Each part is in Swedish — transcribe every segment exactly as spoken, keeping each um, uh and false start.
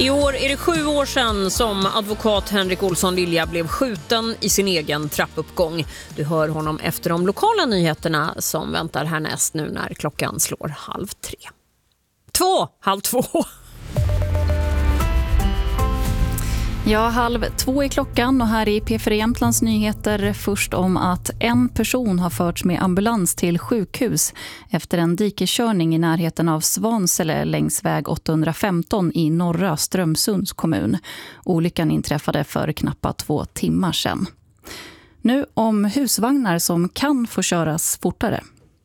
I år är det sju år sedan som advokat Henrik Olsson Lilja blev skjuten i sin egen trappuppgång. Du hör honom efter de lokala nyheterna som väntar härnäst nu när klockan slår halv tre. Två, halv två. Ja, halv två i klockan och här i P fyra Jämtlands nyheter först om att en person har förts med ambulans till sjukhus efter en dikeskörning i närheten av Svansele längs väg åttahundrafemton i norra Strömsunds kommun. Olyckan inträffade för knappt två timmar sedan. Nu om husvagnar som kan få köras fortare.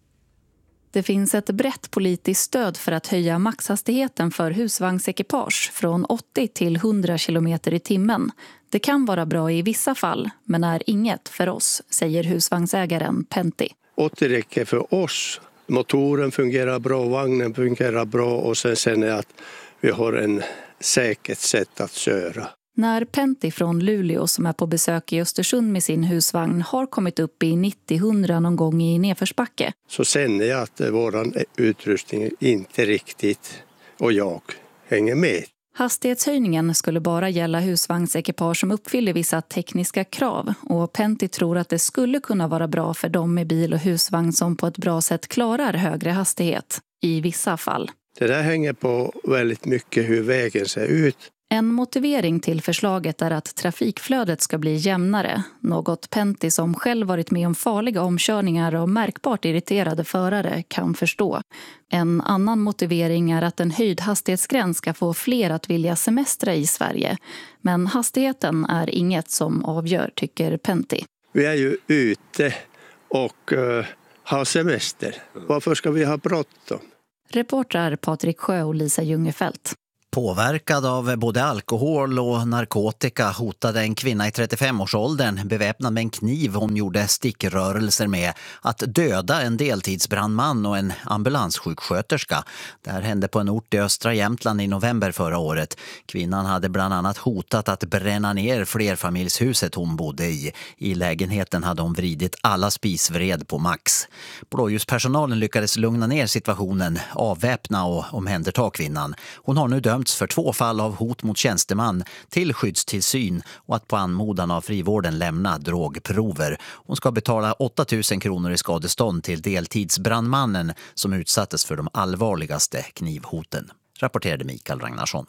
Det finns ett brett politiskt stöd för att höja maxhastigheten för husvagnsekipage från åttio till hundra kilometer i timmen. Det kan vara bra i vissa fall, men är inget för oss, säger husvagnsägaren Pentti. åttio räcker för oss. Motoren fungerar bra, vagnen fungerar bra och sen sen är att vi har en säkert sätt att köra. När Pentti från Luleå som är på besök i Östersund med sin husvagn har kommit upp i nittio hundra någon gång i nedförsbacke. Så känner jag att vår utrustning inte riktigt och jag hänger med. Hastighetshöjningen skulle bara gälla husvagnsekipage som uppfyller vissa tekniska krav och Pentti tror att det skulle kunna vara bra för dem med bil och husvagn som på ett bra sätt klarar högre hastighet i vissa fall. Det där hänger på väldigt mycket hur vägen ser ut. En motivering till förslaget är att trafikflödet ska bli jämnare, något Pentti som själv varit med om farliga omkörningar och märkbart irriterade förare kan förstå. En annan motivering är att en höjd hastighetsgräns ska få fler att vilja semestra i Sverige. Men hastigheten är inget som avgör, tycker Pentti. Vi är ju ute och uh, har semester. Varför ska vi ha bråttom? Reportrar Patrik Sjö och Lisa Jungerfelt. Påverkad av både alkohol och narkotika hotade en kvinna i trettiofem-årsåldern beväpnad med en kniv hon gjorde stickrörelser med att döda en deltidsbrandman och en ambulanssjuksköterska. Det här hände på en ort i östra Jämtland i november förra året. Kvinnan hade bland annat hotat att bränna ner flerfamiljshuset hon bodde i. I lägenheten hade hon vridit alla spisvred på max. Blåljuspersonalen lyckades lugna ner situationen, avväpna och omhänderta kvinnan. Hon har nu dömts för två fall av hot mot tjänsteman till skyddstillsyn och att på anmodan av frivården lämna drogprover. Hon ska betala åtta tusen kronor i skadestånd till deltidsbrandmannen som utsattes för de allvarligaste knivhoten. Rapporterade Mikael Ragnarsson.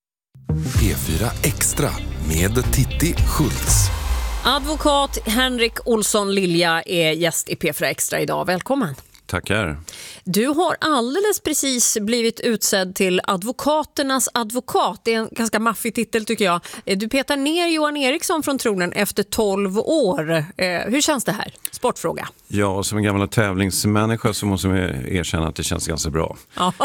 P fyra Extra med Titti Schultz. Advokat Henrik Olsson Lilja är gäst i P fyra Extra idag. Välkommen. Tackar. Du har alldeles precis blivit utsedd till advokaternas advokat. Det är en ganska maffig titel tycker jag. Du petar ner Johan Eriksson från tronen efter tolv år. Hur känns det här? Sportfråga. Ja, som en gammal tävlingsmänniska så måste jag erkänna att det känns ganska bra.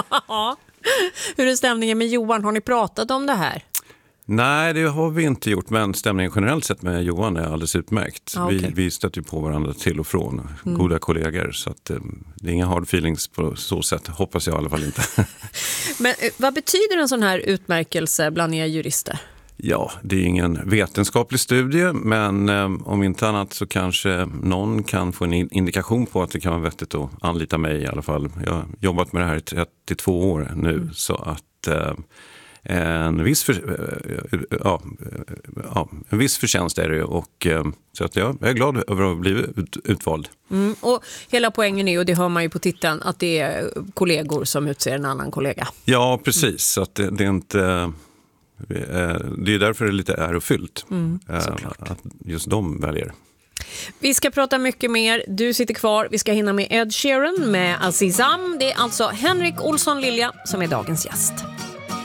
Hur är stämningen med Johan? Har ni pratat om det här? Nej, det har vi inte gjort, men stämningen generellt sett med Johan är alldeles utmärkt. Ah, okay. vi, vi stöter ju på varandra till och från, mm. goda kollegor, så att, det är inga hard feelings på så sätt, hoppas jag i alla fall inte. Men vad betyder en sån här utmärkelse bland er jurister? Ja, det är ingen vetenskaplig studie, men eh, om inte annat så kanske någon kan få en indikation på att det kan vara vettigt att anlita mig i alla fall. Jag har jobbat med det här i trettiotvå år nu, mm. så att... Eh, En viss, för, ja, ja, en viss förtjänst är det och så att ja, jag är glad över att bli ut, utvald. Mm, och hela poängen är, och det hör man ju på titeln, att det är kollegor som utser en annan kollega. Ja, precis. Mm. Så att det, det är inte... Det är därför det är lite ärofyllt mm, att just de väljer. Vi ska prata mycket mer. Du sitter kvar. Vi ska hinna med Ed Sheeran med Azizam. Det är alltså Henrik Olsson Lilja som är dagens gäst.